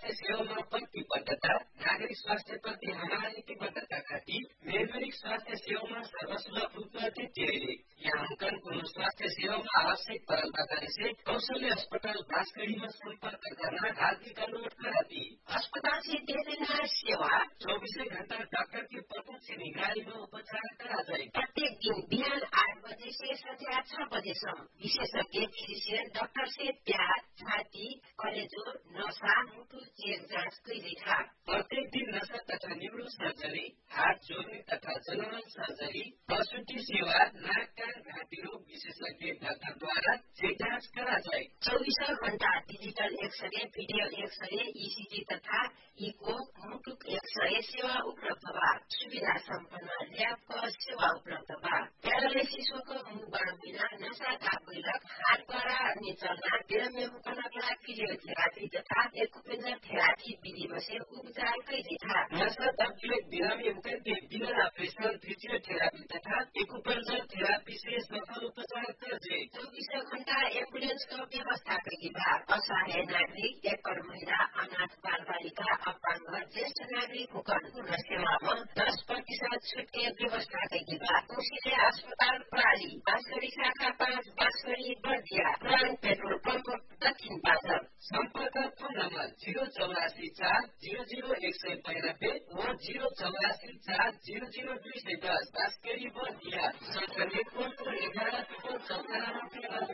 स्वास्थ्य सेवामा प्रतिबद्धता, नागरिक स्वास्थ्यप्रति हमारा नीतिबद्धताका मेमोरिक स्वास्थ्य सेवामा सर्वसुलभ उपलब्धि धेरै यहाँ कुनै स्वास्थ्य सेवामा आवश्यक तरलता से कौशल्य अस्पताल बाँसगढीमा सम्पर्क गर्न हाजिर अनुरोध कराती। अस्पताल से दे देना सेवा 24 घंटा डॉक्टर की प्रत्यक्ष निगरानी में उपचार करा जाए। प्रत्येक दिन बिहान 8 बजे से संध्या 6 बजेसम्म विशेषज्ञ फिजिशियन डॉक्टर से प्याज, छाती, कलेजो, नसा, मुटु चेक जाँच कइरहेका। प्रत्येक दिन नसा तथा न्यूरो सर्जरी, हार्ट जोड्ने तथा जनरल सर्जरी, प्रसूति सेवा, नाक कान घाँटी रोग विशेषज्ञ डाक्टरद्वारा चेक जाँच करा जाए। 24 घण्टा digital x-ray, video x-ray, ECG तथा इको, मुटुक एक्सरे सेवा उपलब्ध बा। सुविधा सम्पन्न ल्याबको सेवा उपलब्ध बा। प्यारालाइसिसको मुखबाट बिना नसा दाब गइलक, हात गोडा अनि चल्ना, बिरामी हुकनका फिजियोथेरापी तथा एक्युपेन्चर थेरापी विधिमा से उपचार कइरहेका। नसा दाब गइलक बिरामी हुकनके बिना ऑपरेशन फिजियोथेरापी तथा एक्युपेन्चर थेरापी से सफल उपचार करजे। 24 घण्टा एम्बुलेन्सको व्यवस्था कइले बा। असहाय नागरिक, एकल महिला, अनाथ बाल बालिका, अपाङ्ग, ज्येष्ठ नागरिक हुकन पूर्ण सेवामा 10% छुटके व्यवस्था कइले बा। कोशिले अस्पताल प्रणाली बाँसगढी शाखा 5 बाँसगढी बर्दिया पुरानो पेट्रोल पम्प दक्षिण बाजार। सम्पर्क फोन नम्बर 084400192 वा 084400210 बाँसगढी बर्दिया।